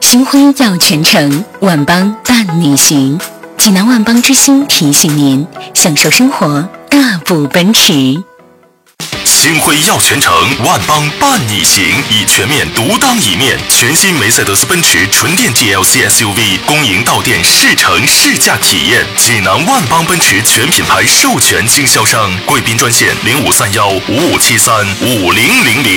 新婚要全程，万邦伴你行。济南万邦之星提醒您，享受生活，大步奔驰。 星辉耀全程，万邦伴你行，以全面独当一面。全新梅赛德斯奔驰纯电 GLC SUV 公营到店试乘试驾体验。济南万邦奔驰全品牌授权经销商，贵宾专线053155735000。